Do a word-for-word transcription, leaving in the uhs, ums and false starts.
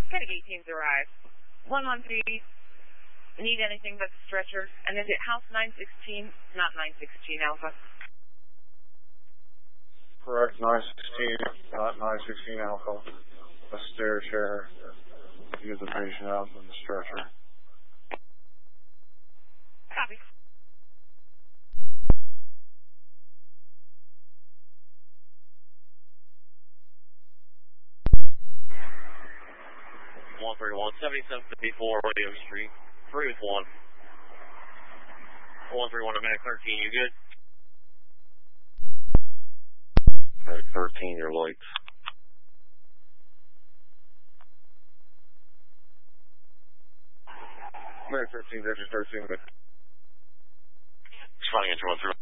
Medic eighteen's arrived. one one three, need anything but the stretcher. And is it house nine sixteen, not nine sixteen Alpha? Correct, nine sixteen, not nine sixteen Alpha. A stair chair to get the patient out in the stretcher. Copy. one three one, seventy-seven fifty-four William Street, three with one. one three one to Medic thirteen, you good? Medic thirteen, your lights. Medic thirteen, Medic thirteen. Flying into one three.